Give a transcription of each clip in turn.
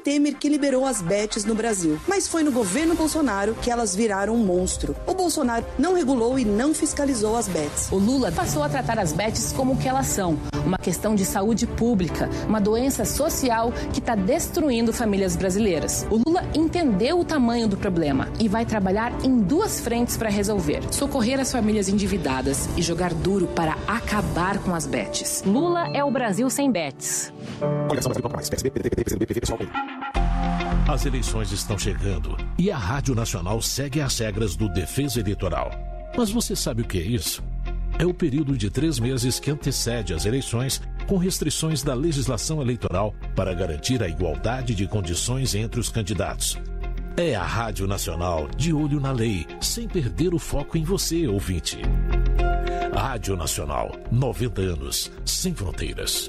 Temer que liberou as bets no Brasil. Mas foi no governo Bolsonaro que elas viraram um monstro. O Bolsonaro não regulou e não fiscalizou as bets. O Lula passou a tratar as bets como o que elas são, uma questão de saúde pública, uma doença social que está destruindo famílias brasileiras. O Lula entendeu o tamanho do problema e vai trabalhar em duas frentes para resolver: socorrer as famílias endividadas e jogar duro para acabar com as bets. Lula é o Brasil sem bets. As eleições estão chegando e a Rádio Nacional segue as regras do Defesa Eleitoral. Mas você sabe o que é isso? É o período de 3 meses que antecede as eleições, com restrições da legislação eleitoral para garantir a igualdade de condições entre os candidatos. É a Rádio Nacional de olho na lei, sem perder o foco em você, ouvinte. Rádio Nacional, 90 anos, sem fronteiras.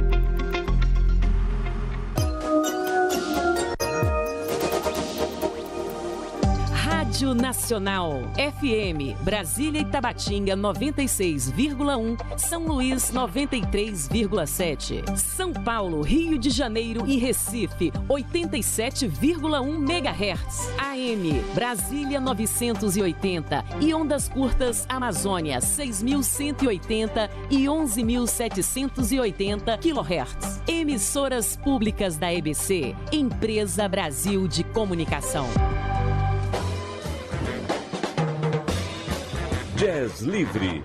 Rádio Nacional, FM, Brasília e Tabatinga 96,1, São Luís 93,7, São Paulo, Rio de Janeiro e Recife 87,1 MHz, AM, Brasília 980 e ondas curtas Amazônia 6.180 e 11.780 kHz. Emissoras públicas da EBC, Empresa Brasil de Comunicação. Jazz Livre.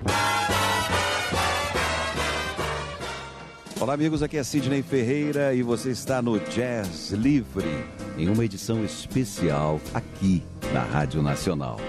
Olá, amigos, aqui é Sidney Ferreira e você está no Jazz Livre, em uma edição especial aqui na Rádio Nacional.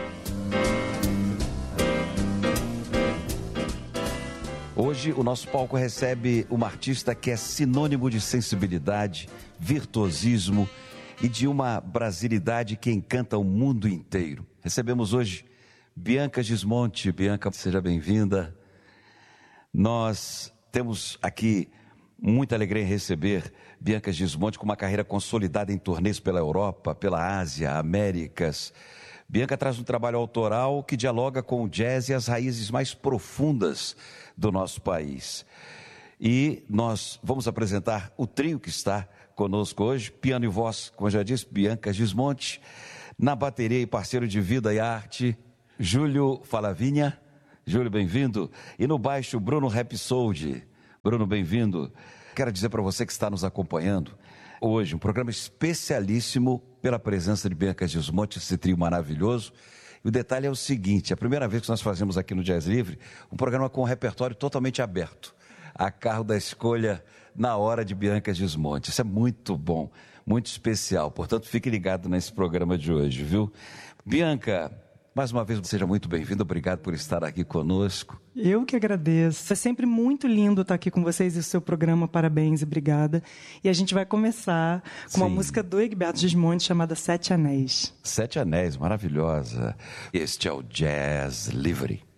Hoje o nosso palco recebe uma artista que é sinônimo de sensibilidade, virtuosismo e de uma brasilidade que encanta o mundo inteiro. Recebemos hoje Bianca Gismonti. Bianca, seja bem-vinda. Nós temos aqui muita alegria em receber Bianca Gismonti, com uma carreira consolidada em turnês pela Europa, pela Ásia, Américas. Bianca traz um trabalho autoral que dialoga com o jazz e as raízes mais profundas do nosso país. E nós vamos apresentar o trio que está conosco hoje: piano e voz, como eu já disse, Bianca Gismonti; na bateria e parceiro de vida e arte, Júlio Falavinha. Júlio, bem-vindo. E no baixo, Bruno Rapsoldi. Bruno, bem-vindo. Quero dizer para você que está nos acompanhando hoje, um programa especialíssimo pela presença de Bianca Gismonti, esse trio maravilhoso. E o detalhe é o seguinte: é a primeira vez que nós fazemos aqui no Jazz Livre um programa com um repertório totalmente aberto, a cargo da escolha na hora de Bianca Gismonti. Isso é muito bom, muito especial. Portanto, fique ligado nesse programa de hoje, viu? Bianca, mais uma vez, seja muito bem-vindo. Obrigado por estar aqui conosco. Eu que agradeço. É sempre muito lindo estar aqui com vocês e o seu programa. Parabéns e obrigada. E a gente vai começar com uma música do Egberto Gismonti chamada Sete Anéis. Sete Anéis, maravilhosa. Este é o Jazz Livre.